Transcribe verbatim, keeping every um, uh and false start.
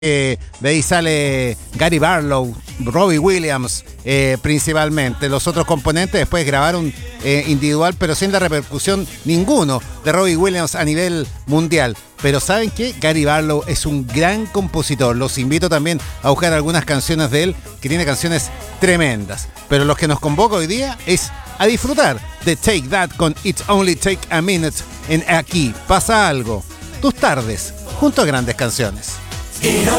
Eh, de ahí sale Gary Barlow, Robbie Williams, eh, principalmente. Los otros componentes después grabaron eh, individual, pero sin la repercusión ninguno de Robbie Williams a nivel mundial. Pero ¿saben qué? Gary Barlow es un gran compositor. Los invito también a buscar algunas canciones de él, que tiene canciones tremendas. Pero lo que nos convoca hoy día es a disfrutar de Take That con It's Only Take a Minute en Aquí Pasa Algo. Tus tardes junto a grandes canciones. It